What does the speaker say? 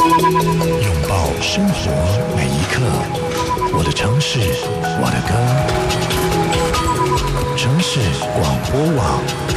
拥抱生活每一刻。我的城市，我的歌。城市广播网。